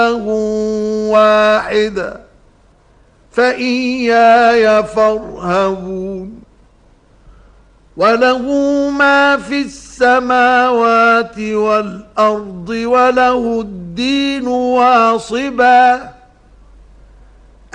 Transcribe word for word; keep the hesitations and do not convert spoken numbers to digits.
واحدا فإياي فارهبون وله ما في السماوات والأرض وله الدين واصبا